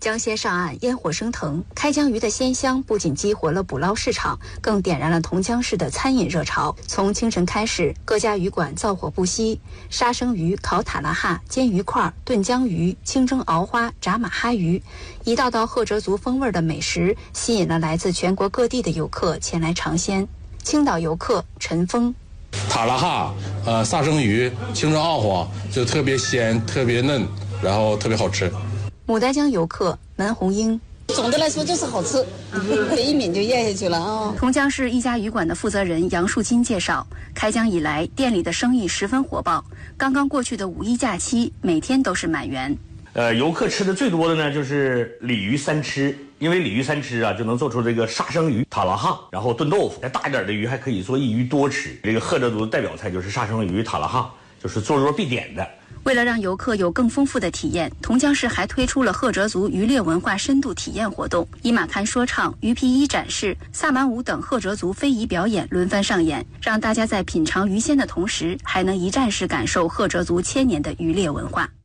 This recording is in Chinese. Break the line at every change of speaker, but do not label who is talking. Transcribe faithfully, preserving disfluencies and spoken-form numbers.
江鲜上岸，烟火升腾，开江鱼的鲜香不仅激活了捕捞市场，更点燃了同江市的餐饮热潮。从清晨开始，各家鱼馆灶火不息，杀生鱼、烤塔拉哈、煎鱼块、炖江鱼、清蒸鳌花、炸马哈鱼，一道道赫哲族风味的美食吸引了来自全国各地的游客前来尝鲜。青岛游客陈峰，
塔拉哈，呃，杀生鱼、清蒸鳌花就特别鲜、特别嫩，然后特别好吃。
牡丹江游客门红英，
总的来说就是好吃，一抿就咽下去了啊。
同江市一家鱼馆的负责人杨树金介绍，开江以来，店里的生意十分火爆。刚刚过去的五一假期，每天都是满员。
呃，游客吃的最多的呢，就是鲤鱼三吃，因为鲤鱼三吃啊，就能做出这个杀生鱼、塔拉哈，然后炖豆腐。再大一点的鱼还可以做一鱼多吃。这个赫哲族的代表菜就是杀生鱼、塔拉哈，就是做桌必点的。
为了让游客有更丰富的体验，同江市还推出了赫哲族渔猎文化深度体验活动，伊玛堪说唱、鱼皮衣展示、萨满舞等赫哲族非遗表演轮番上演，让大家在品尝鱼鲜的同时，还能一站式感受赫哲族千年的渔猎文化。